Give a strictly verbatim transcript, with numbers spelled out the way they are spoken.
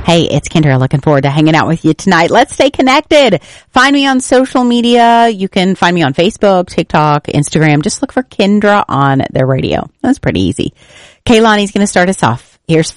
Hey, it's Kendra. Looking forward to hanging out with you tonight. Let's stay connected. Find me on social media. You can find me on Facebook, TikTok, Instagram. Just look for Kendra on the radio. That's pretty easy. Kaylani's going to start us off. Here's